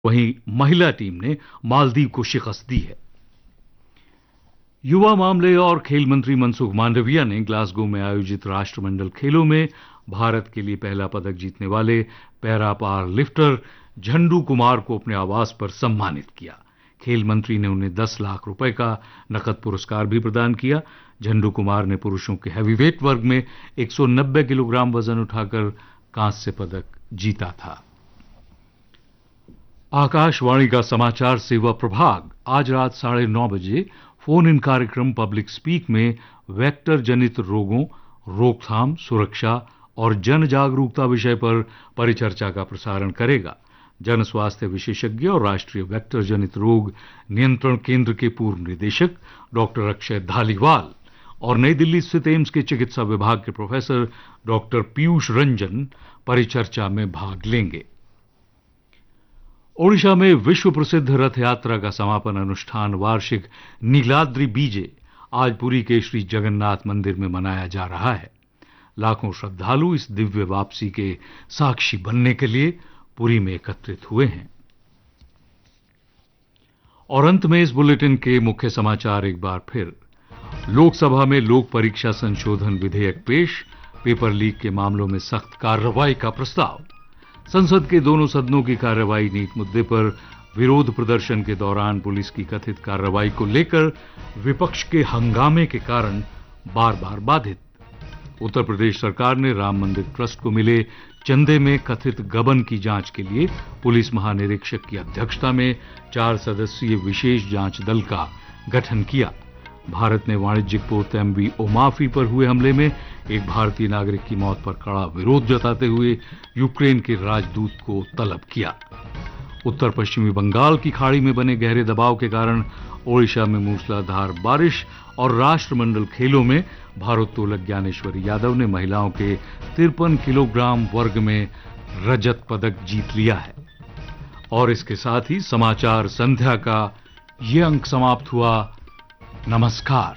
वहीं महिला टीम ने मालदीव को शिकस्त दी है। युवा मामले और खेल मंत्री मनसुख मांडविया ने ग्लासगो में आयोजित राष्ट्रमंडल खेलों में भारत के लिए पहला पदक जीतने वाले पैरा पावर लिफ्टर झंडू कुमार को अपने आवास पर सम्मानित किया। खेल मंत्री ने उन्हें 10 लाख रुपए का नकद पुरस्कार भी प्रदान किया। झंडू कुमार ने पुरुषों के हैवीवेट वर्ग में 190 किलोग्राम वजन उठाकर कांस्य पदक जीता था। आकाशवाणी का समाचार सेवा प्रभाग आज रात 9:30 बजे फोन इन कार्यक्रम पब्लिक स्पीक में वेक्टर जनित रोगों, रोकथाम, सुरक्षा और जन जागरूकता विषय पर परिचर्चा का प्रसारण करेगा। जन स्वास्थ्य विशेषज्ञ और राष्ट्रीय वेक्टर जनित रोग नियंत्रण केंद्र के पूर्व निदेशक डॉक्टर अक्षय धालीवाल और नई दिल्ली स्थित एम्स के चिकित्सा विभाग के प्रोफेसर डॉक्टर पीयूष रंजन परिचर्चा में भाग लेंगे। ओडिशा में विश्व प्रसिद्ध रथ यात्रा का समापन अनुष्ठान वार्षिक नीलाद्रि बीजे आज पुरी के श्री जगन्नाथ मंदिर में मनाया जा रहा है। लाखों श्रद्धालु इस दिव्य वापसी के साक्षी बनने के लिए पुरी में एकत्रित हुए हैं। और अंत में इस बुलेटिन के मुख्य समाचार एक बार फिर। लोकसभा में लोक परीक्षा संशोधन विधेयक पेश, पेपर लीक के मामलों में सख्त कार्रवाई का प्रस्ताव। संसद के दोनों सदनों की कार्रवाई नीट मुद्दे पर विरोध प्रदर्शन के दौरान पुलिस की कथित कार्रवाई को लेकर विपक्ष के हंगामे के कारण बार-बार बाधित। उत्तर प्रदेश सरकार ने राम मंदिर ट्रस्ट को मिले चंदे में कथित गबन की जांच के लिए पुलिस महानिरीक्षक की अध्यक्षता में 4 सदस्यीय विशेष जांच दल का गठन किया। भारत ने वाणिज्यिक पोत एमवी ओमाफी पर हुए हमले में एक भारतीय नागरिक की मौत पर कड़ा विरोध जताते हुए यूक्रेन के राजदूत को तलब किया। उत्तर पश्चिमी बंगाल की खाड़ी में बने गहरे दबाव के कारण ओडिशा में मूसलाधार बारिश और राष्ट्रमंडल खेलों में भारोत्तोलक ज्ञानेश्वरी यादव ने महिलाओं के 53 किलोग्राम वर्ग में रजत पदक जीत लिया है। और इसके साथ ही समाचार संध्या का ये अंक समाप्त हुआ। नमस्कार।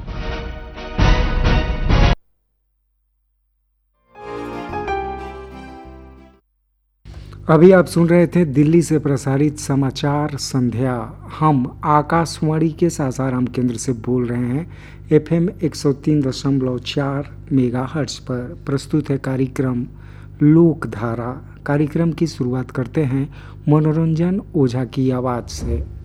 अभी आप सुन रहे थे दिल्ली से प्रसारित समाचार संध्या। हम आकाशवाणी के सासाराम केंद्र से बोल रहे हैं। एफएम 103.4 मेगाहर्ट्ज पर प्रस्तुत है कार्यक्रम लोकधारा। कार्यक्रम की शुरुआत करते हैं मनोरंजन ओझा की आवाज़ से।